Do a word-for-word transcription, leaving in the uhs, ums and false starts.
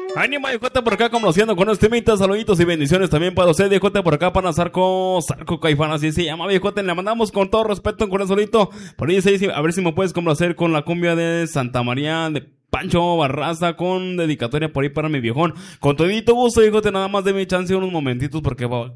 Ánimo, viejote, por acá conociendo con este temita. Saluditos y bendiciones también para usted, viejote, por acá para Zarco, Zarco Caifán, así se llama, viejote. Le mandamos con todo respeto con el solito. Por ahí se dice, a ver si me puedes complacer con la cumbia de Santa María de Pancho Barraza, con dedicatoria por ahí para mi viejón. Con todito gusto, viejote, nada más de mi chance unos momentitos porque va,